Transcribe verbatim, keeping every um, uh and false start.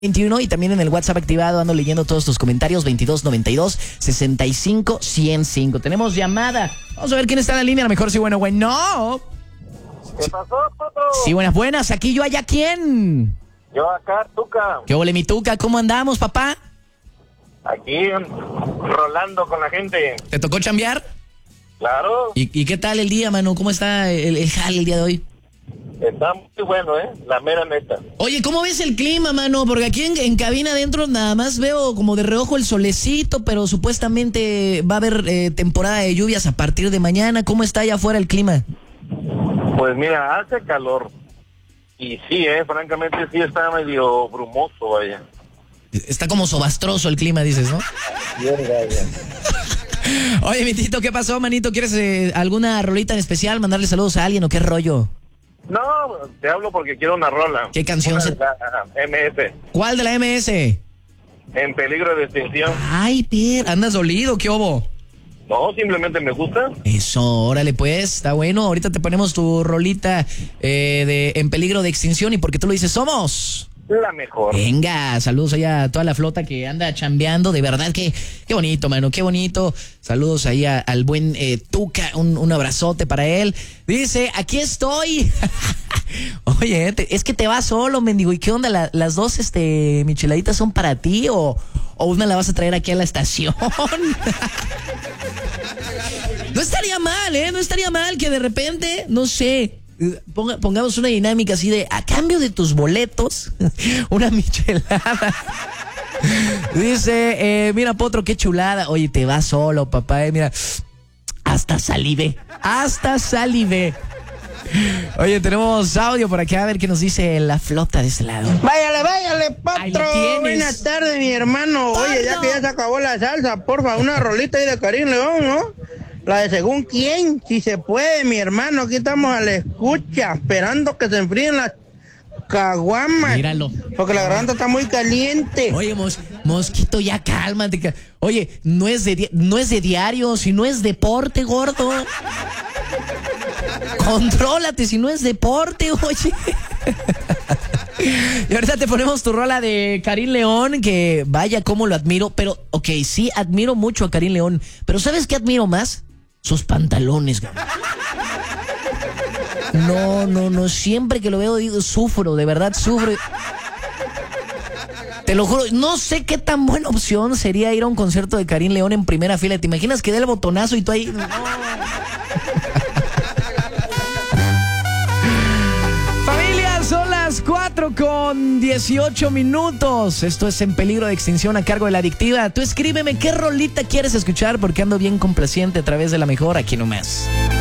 veintiuno y también en el WhatsApp activado ando leyendo todos tus comentarios veintidós noventa y dos sesenta y cinco ciento cinco. Tenemos llamada. Vamos a ver quién está en la línea. A lo mejor sí, bueno, bueno. ¿Qué pasó, Toto? Sí, buenas, buenas. Aquí yo, allá, ¿quién? Yo acá, Tuca. ¿Qué ole, mi Tuca? ¿Cómo andamos, papá? Aquí, rolando con la gente. ¿Te tocó chambear? Claro. ¿Y, y qué tal el día, mano? ¿Cómo está el, el jale el día de hoy? Está muy bueno, ¿eh? La mera neta. Oye, ¿cómo ves el clima, mano? Porque aquí en, en cabina adentro nada más veo como de reojo el solecito, pero supuestamente va a haber eh, temporada de lluvias a partir de mañana. ¿Cómo está allá afuera el clima? Pues mira, hace calor. Y sí, ¿eh? Francamente sí está medio brumoso, vaya. Está como sobastroso el clima, dices, ¿no? Bien, vaya. Oye, mi tito, ¿qué pasó, manito? ¿Quieres eh, alguna rolita en especial? ¿Mandarle saludos a alguien o qué rollo? No, te hablo porque quiero una rola. ¿Qué canción? Una Se... de la M S. ¿Cuál de la M S? En peligro de extinción. Ay, Pierre, ¿andas dolido? ¿Qué hubo? No, simplemente me gusta. Eso, órale pues, está bueno. Ahorita te ponemos tu rolita eh, de En peligro de extinción y porque tú lo dices, somos... La mejor. Venga, saludos allá a toda la flota que anda chambeando, de verdad que qué bonito, mano, qué bonito. Saludos ahí a, al buen eh, Tuca, un, un abrazote para él. Dice, aquí estoy. Oye, te, es que te vas solo, mendigo. ¿Y qué onda? La, las dos este, micheladitas son para ti o, o una la vas a traer aquí a la estación? No estaría mal, ¿eh? No estaría mal que de repente, no sé... Ponga, pongamos una dinámica así de a cambio de tus boletos una michelada. Dice eh, mira, Potro, qué chulada. Oye, te vas solo, papá, eh, mira, hasta salivé, hasta salivé. Oye, tenemos audio por acá, a ver qué nos dice la flota de ese lado. Váyale, váyale, Potro. Buenas tardes, mi hermano. ¡Pardo! Oye, ya que ya se acabó la salsa, porfa, una rolita ahí de Karim León, ¿no? La de según quién, si se puede, mi hermano. Aquí estamos a la escucha, esperando que se enfríen las caguamas. Míralo. Porque la garganta está muy caliente. Oye, mos, mosquito, ya cálmate. Oye, no es de no es de diario, si no es deporte, gordo. Contrólate, si no es deporte, oye. Y ahorita te ponemos tu rola de Karim León, que vaya cómo lo admiro, pero, ok, sí, admiro mucho a Karim León, pero ¿sabes qué admiro más? Sus pantalones, güey. No, no, no, siempre que lo veo digo, sufro, de verdad sufro. Te lo juro, no sé qué tan buena opción sería ir a un concierto de Karim León en primera fila. ¿Te imaginas que dé el botonazo y tú ahí? No. Son las cuatro con dieciocho minutos. Esto es En peligro de extinción a cargo de La Adictiva. Tú escríbeme qué rolita quieres escuchar porque ando bien complaciente a través de La Mejor aquí nomás.